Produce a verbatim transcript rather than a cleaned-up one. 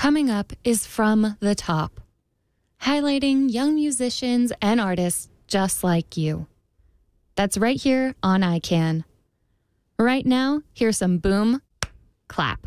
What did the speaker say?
coming up is From the Top, highlighting young musicians and artists just like you. That's right here on I CAN. Right now, here's some boom, clap.